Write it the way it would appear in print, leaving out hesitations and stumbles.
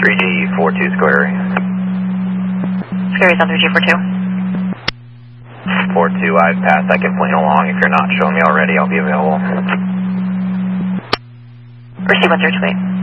3G42 Square. Square's on 3G42. 42, I've passed. I can plane along. If you're not showing me already, I'll be available. Receive 1028.